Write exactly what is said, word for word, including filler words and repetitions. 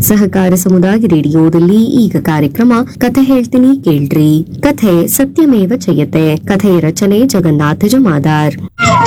ಸಹಕಾರ ಸಮುದಾಯ ರೇಡಿಯೋದಲ್ಲಿ ಈಗ ಕಾರ್ಯಕ್ರಮ ಕಥೆ ಹೇಳ್ತೀನಿ ಕೇಳ್ರಿ. ಕಥೆ ಸತ್ಯಮೇವ ಜಯತೆ. ಕಥೆಯ ರಚನೆ ಜಗನ್ನಾಥ ಜಮಾದಾರ್.